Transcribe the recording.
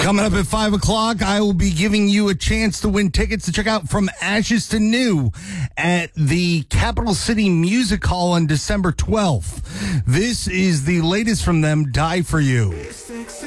Coming up at 5 o'clock, I will be giving you a chance to win tickets to check out From Ashes to New at the Capital City Music Hall on December 12th. This is the latest from them, Die For You.